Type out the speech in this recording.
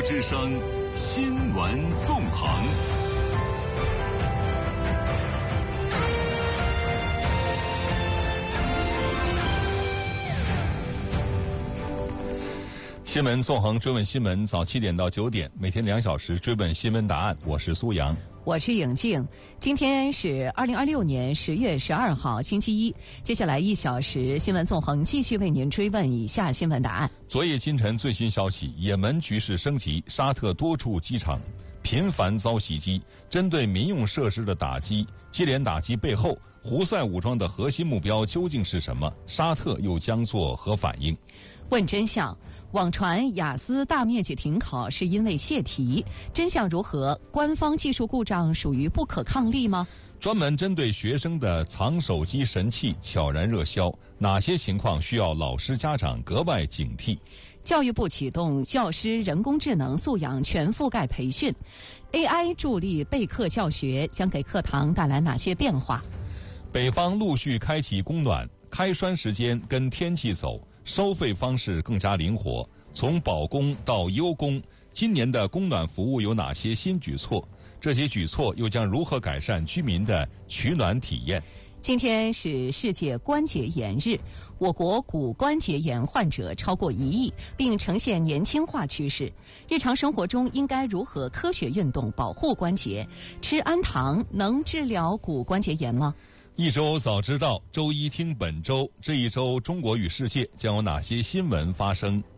之声新闻纵横。新闻纵横，追问新闻，早7点到9点，每天2小时追问新闻答案。我是苏阳， 我是颖静。今天是2026年10月12号，星期一。接下来1小时，新闻纵横继续为您追问以下新闻答案。 昨夜今晨最新消息，也门局势升级，沙特多处机场频繁遭袭击，针对民用设施的打击，接连打击背后，胡塞武装的核心目标究竟是什么？沙特又将作何反应？ 问真相，网传雅思大面积停考是因为泄题，真相如何？官方技术故障属于不可抗力吗？ 专门针对学生的藏手机神器悄然热销，哪些情况需要老师家长格外警惕？ 教育部启动教师人工智能素养全覆盖培训， AI 助力备课教学将给课堂带来哪些变化？ 北方陆续开启供暖，开栓时间跟天气走，收费方式更加灵活，从保供到优供，今年的供暖服务有哪些新举措？这些举措又将如何改善居民的取暖体验？ 今天是世界关节炎日，我国骨关节炎患者超过1亿，并呈现年轻化趋势。日常生活中应该如何科学运动保护关节？吃氨糖能治疗骨关节炎吗？ 一周早知道，周一听本周。这一周中国与世界将有哪些新闻发生？